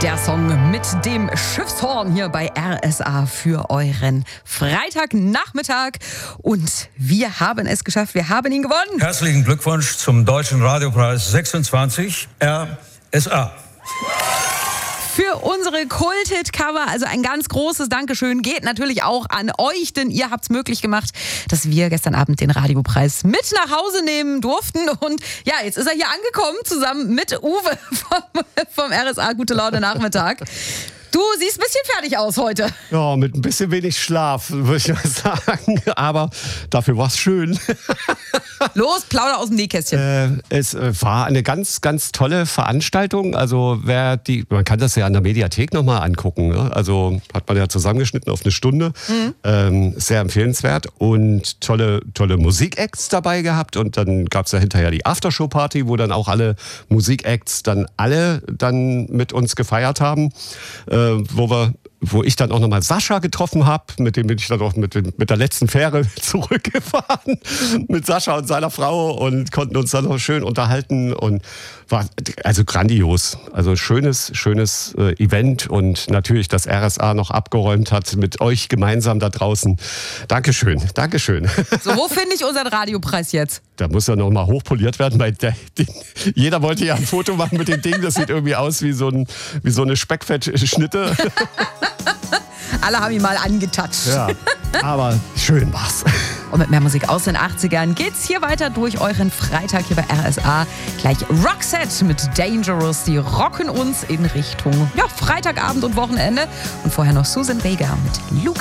Der Song mit dem Schiffshorn hier bei RSA für euren Freitagnachmittag. Und wir haben es geschafft, wir haben ihn gewonnen. Herzlichen Glückwunsch zum Deutschen Radiopreis 26 RSA. Für unsere Kult-Hit-Cover, also ein ganz großes Dankeschön, geht natürlich auch an euch, denn ihr habt es möglich gemacht, dass wir gestern Abend den Radiopreis mit nach Hause nehmen durften. Und ja, jetzt ist er hier angekommen, zusammen mit Uwe vom RSA Gute Laune Nachmittag. Du siehst ein bisschen fertig aus heute. Ja, mit ein bisschen wenig Schlaf, würde ich mal sagen. Aber dafür war es schön. Los, plauder aus dem Nähkästchen. Es war eine ganz, ganz tolle Veranstaltung. Also man kann das ja an der Mediathek nochmal angucken. Ne? Also hat man ja zusammengeschnitten auf eine Stunde. Sehr empfehlenswert. Und tolle Musikacts dabei gehabt. Und dann gab es ja hinterher die Aftershow-Party, wo dann auch alle Musikacts dann mit uns gefeiert haben. Wo ich dann auch nochmal Sascha getroffen habe, mit dem bin ich dann auch mit der letzten Fähre zurückgefahren, mit Sascha und seiner Frau und konnten uns dann noch schön unterhalten und war also grandios. Also schönes Event und natürlich, dass RSA noch abgeräumt hat mit euch gemeinsam da draußen. Dankeschön. So, wo finde ich unseren Radiopreis jetzt? Da muss ja nochmal hochpoliert werden, weil jeder wollte ja ein Foto machen mit dem Ding, das sieht irgendwie aus wie so eine Speckfettschnitte. Alle haben ihn mal angetatscht. Ja, aber schön war's. Und mit mehr Musik aus den 80ern geht's hier weiter durch euren Freitag hier bei RSA. Gleich Roxette mit Dangerous. Die rocken uns in Richtung Freitagabend und Wochenende. Und vorher noch Susan Vega mit Luke.